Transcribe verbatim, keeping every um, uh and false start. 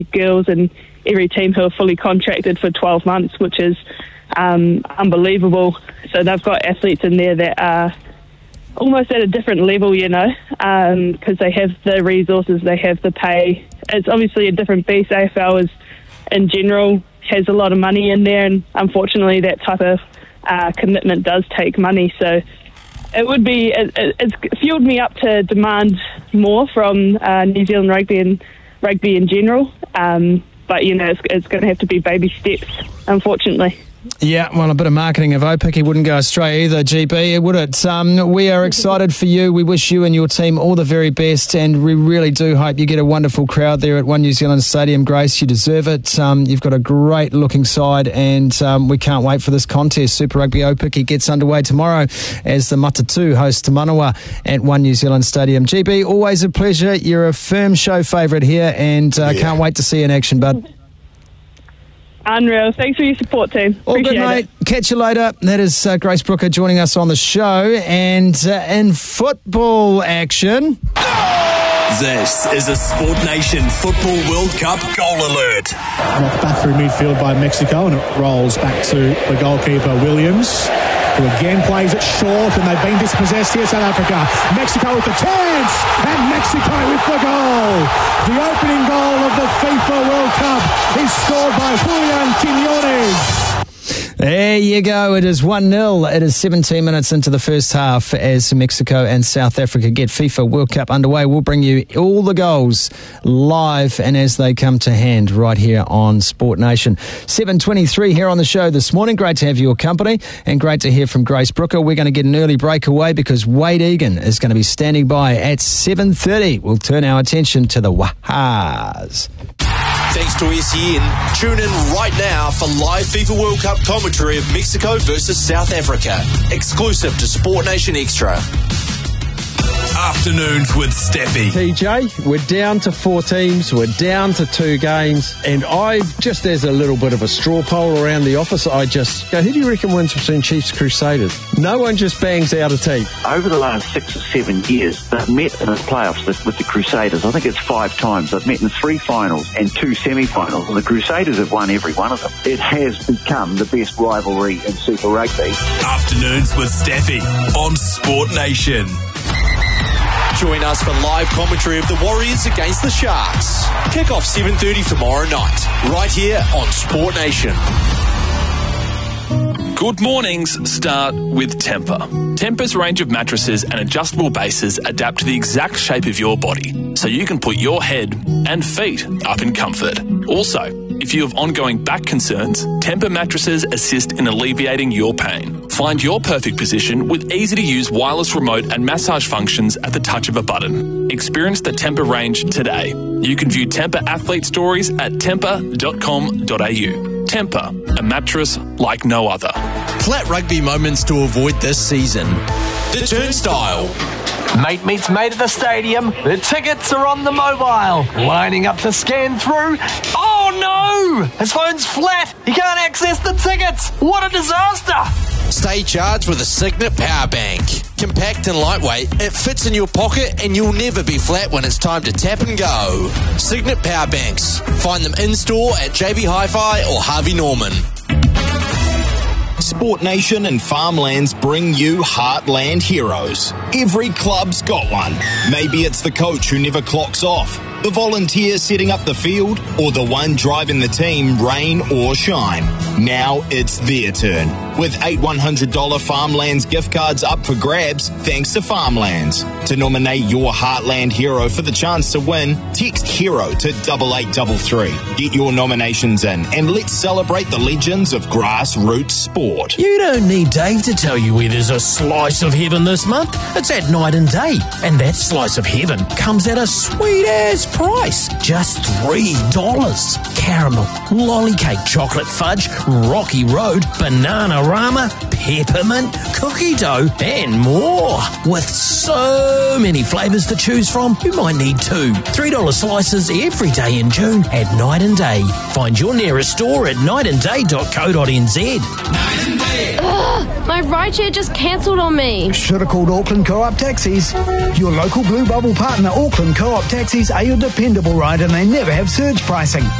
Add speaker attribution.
Speaker 1: girls and every team who are fully contracted for twelve months, which is um, unbelievable. So they've got athletes in there that are almost at a different level, you know, because um, they have the resources, they have the pay. It's obviously a different beast. A F L is, in general, has a lot of money in there, and unfortunately that type of uh, commitment does take money. So it would be, it, it's fueled me up to demand more from uh, New Zealand rugby and rugby in general. Um, but, you know, it's, it's going to have to be baby steps, unfortunately.
Speaker 2: Yeah, well, a bit of marketing of O-Piki wouldn't go astray either, G B, would it? Um, we are excited for you. We wish you and your team all the very best, and we really do hope you get a wonderful crowd there at One New Zealand Stadium, Grace. You deserve it. Um, you've got a great-looking side, and um, we can't wait for this contest. Super Rugby O-Piki gets underway tomorrow as the Matatu hosts Te Manawa at One New Zealand Stadium. G B, always a pleasure. You're a firm show favourite here, and uh, yeah. can't wait to see you in action, bud.
Speaker 1: Unreal. Thanks for your support, team.
Speaker 2: All
Speaker 1: Appreciate
Speaker 2: good, mate.
Speaker 1: It.
Speaker 2: Catch you later. That is uh, Grace Brooker joining us on the show. And uh, in football action...
Speaker 3: This is a Sport Nation Football World Cup goal alert.
Speaker 4: Knocked back through midfield by Mexico, and it rolls back to the goalkeeper, Williams, who again plays it short, and they've been dispossessed here, South Africa. Mexico with the chance, and Mexico with the goal. The opening goal of the FIFA World Cup is scored by Julian Quiñones.
Speaker 2: There you go. It is one nil. It is seventeen minutes into the first half as Mexico and South Africa get FIFA World Cup underway. We'll bring you all the goals live and as they come to hand right here on Sport Nation. seven twenty-three here on the show this morning. Great to have your company and great to hear from Grace Brooker. We're going to get an early breakaway because Wade Egan is going to be standing by at seven thirty. We'll turn our attention to the Wahas.
Speaker 3: Thanks to S E N. Tune in right now for live FIFA World Cup commentary of Mexico versus South Africa. Exclusive to Sport Nation Extra. Afternoons with Steffi.
Speaker 5: T J, we're down to four teams, we're down to two games, and I, just as a little bit of a straw poll around the office, I just go, who do you reckon wins between Chiefs Crusaders? No one just bangs out a team.
Speaker 6: Over the last six or seven years, they've met in the playoffs with the Crusaders. I think it's five times. They've met in three finals and two semi-finals, and the Crusaders have won every one of them. It has become the best rivalry in Super Rugby.
Speaker 3: Afternoons with Steffi on Sport Nation. Join us for live commentary of the Warriors against the Sharks. Kick off seven thirty tomorrow night, right here on Sport Nation.
Speaker 7: Good mornings start with Tempur. Tempur's range of mattresses and adjustable bases adapt to the exact shape of your body, so you can put your head and feet up in comfort. Also, if you have ongoing back concerns, Tempur mattresses assist in alleviating your pain. Find your perfect position with easy-to-use wireless remote and massage functions at the touch of a button. Experience the Tempur range today. You can view Tempur athlete stories at tempur dot com dot a u. Tempur, a mattress like no other.
Speaker 3: Flat rugby moments to avoid this season. The Turnstile.
Speaker 8: Mate meets mate at the stadium. The tickets are on the mobile. Lining up to scan through. Oh no! His phone's flat. He can't access the tickets. What a disaster!
Speaker 3: Stay charged with a Signet Power Bank. Compact and lightweight, it fits in your pocket and you'll never be flat when it's time to tap and go. Signet Power Banks. Find them in-store at J B Hi-Fi or Harvey Norman.
Speaker 9: Sport Nation and Farmlands bring you Heartland Heroes. Every club's got one. Maybe it's the coach who never clocks off, the volunteer setting up the field, or the one driving the team, rain or shine. Now it's their turn. With eight one hundred dollars Farmlands gift cards up for grabs, thanks to Farmlands. To nominate your Heartland hero for the chance to win, text HERO to double eight double three. Get your nominations in and let's celebrate the legends of grassroots sport.
Speaker 10: You don't need Dave to tell you where there's a slice of heaven this month. It's at Night and Day. And that slice of heaven comes at a sweet-ass price. Just three dollars. caramel, lolly cake, chocolate fudge, Rocky Road, banana rama, peppermint, cookie dough, and more. With so many flavours to choose from, you might need two. three dollar slices every day in June at Night and Day. Find your nearest store at night and day dot co dot n z.
Speaker 11: Ugh, my rideshare just cancelled on me.
Speaker 12: Should have called Auckland Co-op Taxis. Your local Blue Bubble partner, Auckland Co-op Taxis, are your dependable ride and they never have surge pricing.